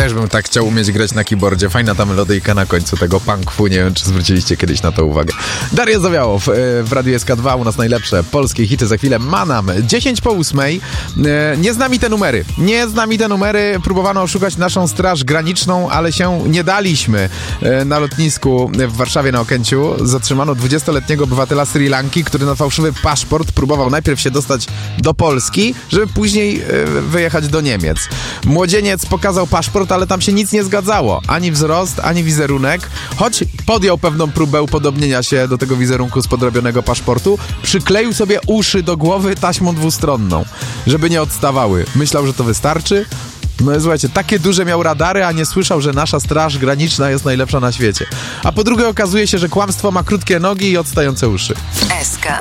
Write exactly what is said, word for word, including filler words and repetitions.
Też bym tak chciał umieć grać na keyboardzie. Fajna ta melodyjka na końcu tego punk fu. Nie wiem, czy zwróciliście kiedyś na to uwagę. Daria Zawiałow w Radiu S K dwa. U nas najlepsze polskie hity. Za chwilę Manam. dziesięć po ósmej. Nie z nami te numery. Nie z nami te numery. Próbowano oszukać naszą Straż Graniczną, ale się nie daliśmy. Na lotnisku w Warszawie na Okęciu zatrzymano dwudziestoletniego obywatela Sri Lanki, który na fałszywy paszport próbował najpierw się dostać do Polski, żeby później wyjechać do Niemiec. Młodzieniec pokazał paszport, ale tam się nic nie zgadzało. Ani wzrost, ani wizerunek. Choć podjął pewną próbę upodobnienia się do tego wizerunku z podrobionego paszportu, przykleił sobie uszy do głowy taśmą dwustronną, żeby nie odstawały. Myślał, że to wystarczy. No i słuchajcie, takie duże miał radary, a nie słyszał, że nasza Straż Graniczna jest najlepsza na świecie. A po drugie okazuje się, że kłamstwo ma krótkie nogi i odstające uszy. S K.